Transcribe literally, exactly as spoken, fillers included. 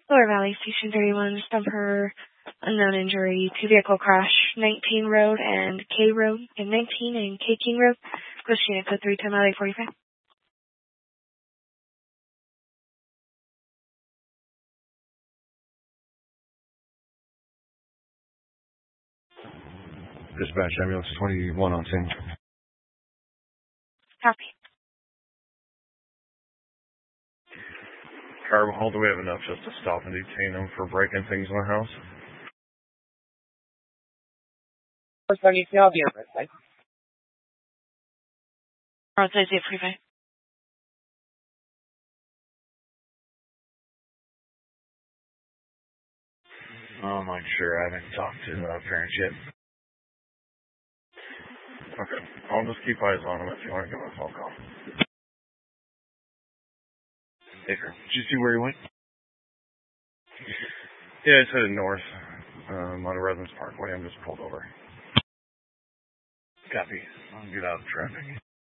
Lower Valley Station thirty-one, Stumper, unknown injury, two vehicle crash, nineteen Road and K Road, and nineteen and K King Road. Ghost unit code three ten L A forty-five. Dispatch ambulance twenty-one on scene. Copy. Carbajal, do we have enough just to stop and detain them for breaking things in the house? Roadside zero forty-five. Oh, I'm not sure. I haven't talked to the parents yet. Okay. I'll just keep eyes on him if you want to give him a phone call. Baker, did you see where he went? Yeah, he's headed north. Um, on Residence Parkway. I'm just pulled over. Copy. I'll get out of traffic.